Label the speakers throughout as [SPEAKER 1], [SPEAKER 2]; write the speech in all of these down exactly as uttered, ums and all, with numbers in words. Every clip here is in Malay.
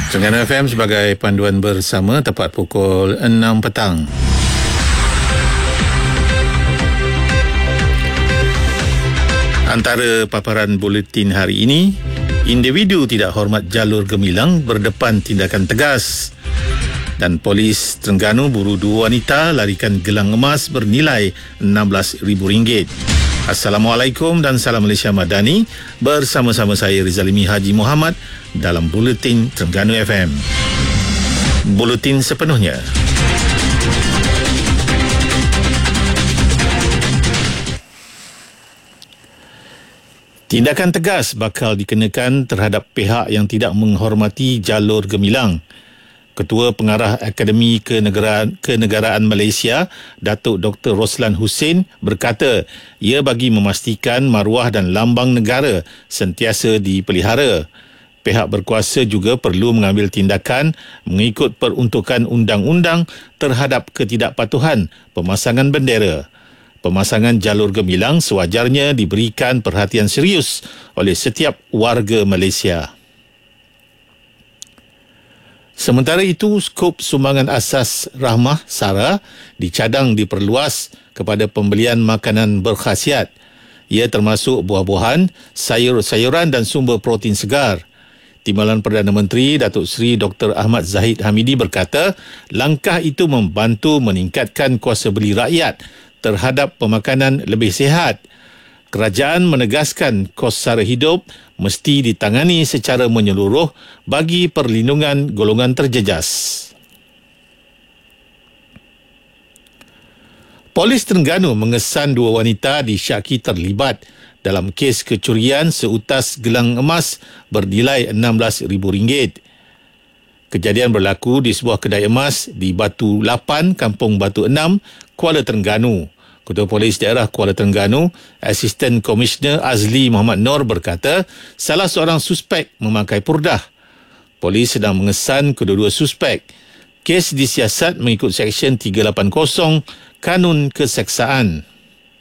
[SPEAKER 1] Terengganu F M sebagai panduan bersama tepat pukul enam petang. Antara paparan buletin hari ini, individu tidak hormat jalur gemilang berdepan tindakan tegas. Dan polis Terengganu buru dua wanita larikan gelang emas bernilai enam belas ribu ringgit. Assalamualaikum dan salam Malaysia Madani. Bersama-sama saya Rizalimi Haji Muhammad dalam Buletin Terengganu F M. Buletin sepenuhnya. Tindakan tegas bakal dikenakan terhadap pihak yang tidak menghormati jalur gemilang. Ketua Pengarah Akademi Kenegaraan, Kenegaraan Malaysia, Datuk Doktor Roslan Hussein berkata, ia bagi memastikan maruah dan lambang negara sentiasa dipelihara. Pihak berkuasa juga perlu mengambil tindakan mengikut peruntukan undang-undang terhadap ketidakpatuhan pemasangan bendera. Pemasangan jalur gemilang sewajarnya diberikan perhatian serius oleh setiap warga Malaysia. Sementara itu, skop sumbangan asas Rahmah Sara dicadang diperluas kepada pembelian makanan berkhasiat. Ia termasuk buah-buahan, sayur-sayuran dan sumber protein segar. Timbalan Perdana Menteri Datuk Seri Doktor Ahmad Zahid Hamidi berkata, langkah itu membantu meningkatkan kuasa beli rakyat terhadap pemakanan lebih sihat. Kerajaan menegaskan kos sara hidup mesti ditangani secara menyeluruh bagi perlindungan golongan terjejas. Polis Terengganu mengesan dua wanita disyaki terlibat dalam kes kecurian seutas gelang emas bernilai enam belas ribu ringgit. Kejadian berlaku di sebuah kedai emas di Batu lapan, Kampung Batu enam, Kuala Terengganu. Ketua Polis Daerah Kuala Terengganu, Asisten Komisioner Azli Muhammad Nor berkata, salah seorang suspek memakai purdah. Polis sedang mengesan kedua-dua suspek. Kes disiasat mengikut Seksyen tiga lapan kosong Kanun Keseksaan.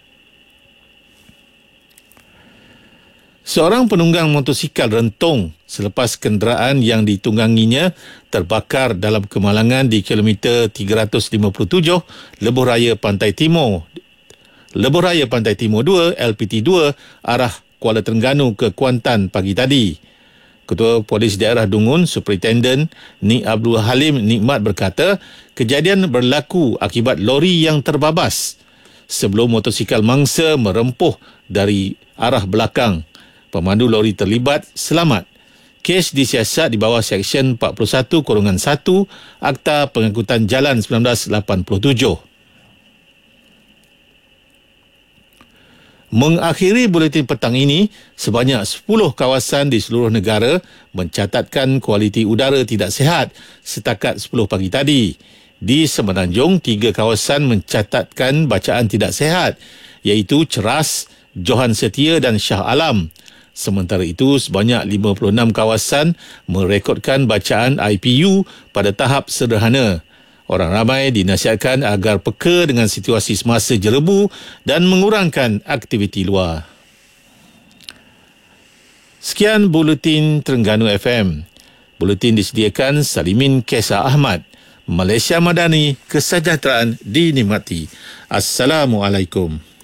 [SPEAKER 1] Seorang penunggang motosikal rentung selepas kenderaan yang ditungganginya terbakar dalam kemalangan di kilometer tiga ratus lima puluh tujuh Lebuh Raya Pantai Timur. Lebuh Raya Pantai Timur dua, L P T dua, arah Kuala Terengganu ke Kuantan pagi tadi. Ketua Polis Daerah Dungun, Superintendent Nik Abdul Halim Nikmat berkata, kejadian berlaku akibat lori yang terbabas sebelum motosikal mangsa merempuh dari arah belakang. Pemandu lori terlibat selamat. Kes disiasat di bawah Seksyen empat puluh satu satu Akta Pengangkutan Jalan seribu sembilan ratus lapan puluh tujuh. Mengakhiri buletin petang ini, sebanyak sepuluh kawasan di seluruh negara mencatatkan kualiti udara tidak sihat setakat sepuluh pagi tadi. Di Semenanjung, tiga kawasan mencatatkan bacaan tidak sihat, iaitu Ceras, Johan Setia dan Shah Alam. Sementara itu, sebanyak lima puluh enam kawasan merekodkan bacaan I P U pada tahap sederhana. Orang ramai dinasihatkan agar peka dengan situasi semasa jerebu dan mengurangkan aktiviti luar. Sekian Buletin Terengganu F M. Buletin disediakan Salimin Kesa Ahmad. Malaysia Madani, kesejahteraan dinikmati. Assalamualaikum.